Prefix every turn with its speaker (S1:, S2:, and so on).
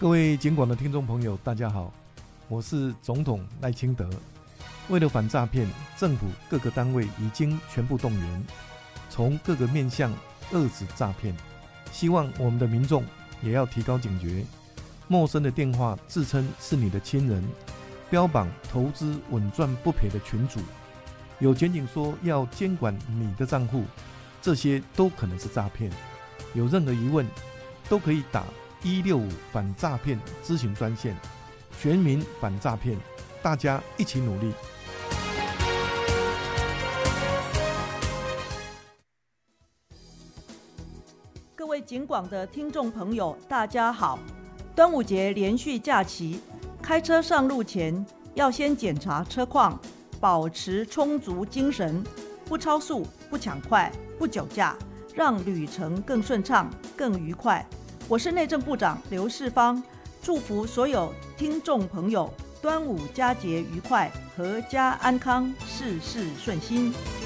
S1: 各位警广的听众朋友大家好，我是总统赖清德。为了反诈骗，政府各个单位已经全部动员，从各个面向遏制诈骗。希望我们的民众也要提高警觉，陌生的电话自称是你的亲人，标榜投资稳赚不赔的群组，有检警说要监管你的账户，这些都可能是诈骗。有任何疑问都可以打165反诈骗咨询专线，全民反诈骗，大家一起努力。
S2: 各位警广的听众朋友大家好，端午节连续假期，开车上路前要先检查车况，保持充足精神，不超速，不抢快，不酒驾，让旅程更顺畅更愉快。我是内政部长刘世芳，祝福所有听众朋友端午佳节愉快，阖家安康，事事顺心。